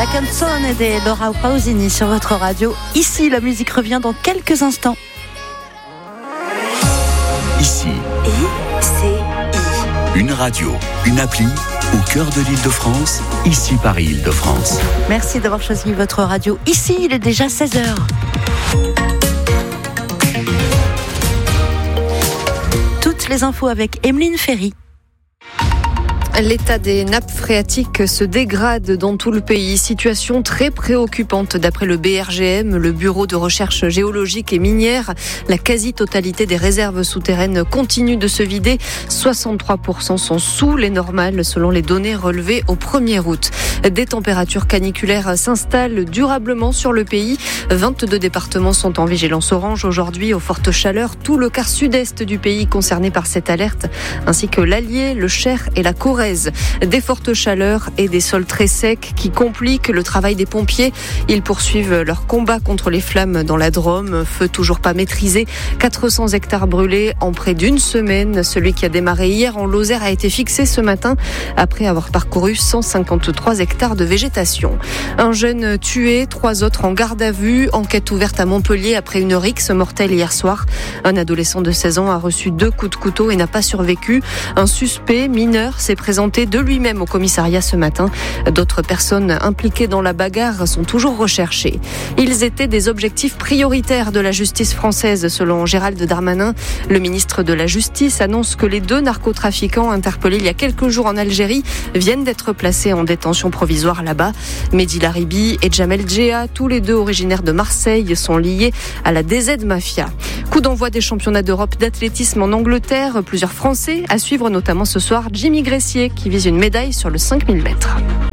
Canzone de Laura Pausini sur votre radio. Ici, la musique revient dans quelques instants. Ici, une radio, une appli au cœur de l'Île-de-France, ici Paris Île-de-France. Merci d'avoir choisi votre radio. Ici, il est déjà 16h. Toutes les infos avec Emeline Ferry. L'état des nappes phréatiques se dégrade dans tout le pays. Situation très préoccupante d'après le BRGM, le Bureau de recherche géologique et minière. La quasi-totalité des réserves souterraines continue de se vider. 63% sont sous les normales selon les données relevées au 1er août. Des températures caniculaires s'installent durablement sur le pays. 22 départements sont en vigilance orange aujourd'hui aux fortes chaleurs. Tout le quart sud-est du pays concerné par cette alerte, ainsi que l'Allier, le Cher et la Corrèze. Des fortes chaleurs et des sols très secs qui compliquent le travail des pompiers. Ils poursuivent leur combat contre les flammes dans la Drôme. Feu toujours pas maîtrisé. 400 hectares brûlés en près d'une semaine. Celui qui a démarré hier en Lozère a été fixé ce matin après avoir parcouru 153 hectares de végétation. Un jeune tué, 3 autres en garde à vue. Enquête ouverte à Montpellier après une rixe mortelle hier soir. Un adolescent de 16 ans a reçu 2 coups de couteau et n'a pas survécu. Un suspect mineur s'est présenté de lui-même au commissariat ce matin. D'autres personnes impliquées dans la bagarre sont toujours recherchées. Ils étaient des objectifs prioritaires de la justice française, selon Gérald Darmanin. Le ministre de la Justice annonce que les 2 narcotrafiquants interpellés il y a quelques jours en Algérie viennent d'être placés en détention provisoire là-bas. Mehdi Laribi et Jamel Djea, tous les 2 originaires de Marseille, sont liés à la DZ Mafia. Coup d'envoi des championnats d'Europe d'athlétisme en Angleterre. Plusieurs Français à suivre, notamment ce soir Jimmy Gressier qui vise une médaille sur le 5000 mètres.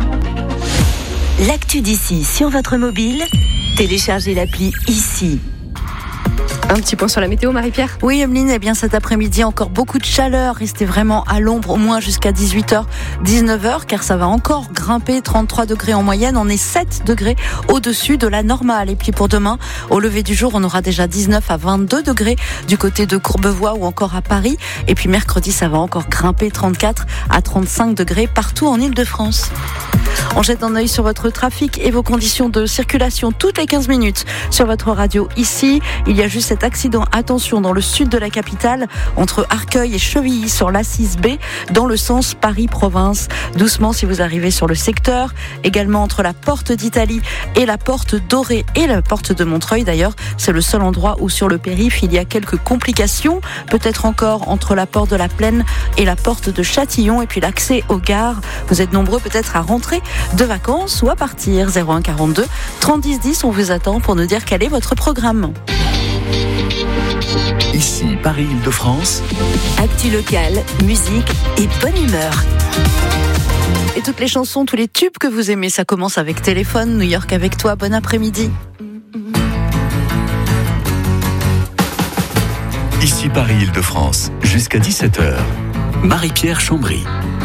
L'actu d'ici sur votre mobile, téléchargez l'appli Ici. Un petit point sur la météo, Marie-Pierre. Oui, Emeline, eh bien cet après-midi, encore beaucoup de chaleur. Restez vraiment à l'ombre au moins jusqu'à 18h, 19h, car ça va encore grimper. 33 degrés en moyenne. On est 7 degrés au-dessus de la normale. Et puis pour demain, au lever du jour, on aura déjà 19 à 22 degrés du côté de Courbevoie ou encore à Paris. Et puis mercredi, ça va encore grimper 34 à 35 degrés partout en Île-de-France. On jette un œil sur votre trafic et vos conditions de circulation toutes les 15 minutes sur votre radio. Ici, il y a juste cet accident. Attention, dans le sud de la capitale, entre Arcueil et Chevilly sur l'A6B, dans le sens Paris-Province. Doucement si vous arrivez sur le secteur. Également entre la porte d'Italie et la porte Dorée et la porte de Montreuil. D'ailleurs, c'est le seul endroit où sur le périph' il y a quelques complications. Peut-être encore entre la porte de la Plaine et la porte de Châtillon. Et puis l'accès aux gares. Vous êtes nombreux peut-être à rentrer de vacances ou à partir. 01 42 30 10 10, on vous attend pour nous dire quel est votre programme. Ici Paris Île-de-France. Actu locale, musique et bonne humeur. Et toutes les chansons, tous les tubes que vous aimez, ça commence avec Téléphone, New York avec toi, bon après-midi. Ici Paris Île-de-France, jusqu'à 17h. Marie-Pierre Chambry.